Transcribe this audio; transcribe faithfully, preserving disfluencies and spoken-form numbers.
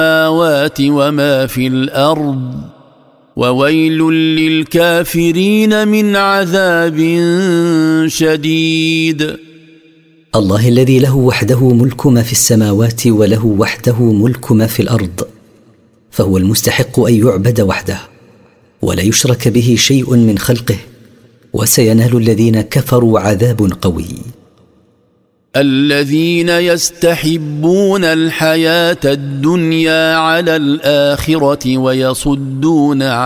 السماوات وما في الأرض وويل للكافرين من عذاب شديد. الله الذي له وحده ملك ما في السماوات وله وحده ملك ما في الأرض، فهو المستحق أن يعبد وحده ولا يشرك به شيء من خلقه، وسينال الذين كفروا عذاب قوي. الذين يستحبون الحياة الدنيا على الآخرة ويصدون